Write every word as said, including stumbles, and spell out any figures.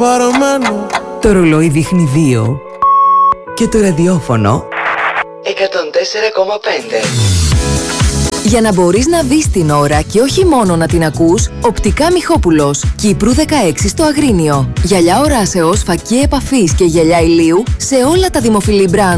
παραμένω. Το ρολόι δείχνει δύο και το ραδιόφωνο εκατόν τέσσερα κόμμα πέντε. Για να μπορείς να δεις την ώρα και όχι μόνο να την ακούς, Οπτικά Μιχόπουλος, Κύπρου δεκαέξι στο Αγρίνιο. Γυαλιά οράσεως, φακή επαφής και γυαλιά ηλίου σε όλα τα δημοφιλή μπραντ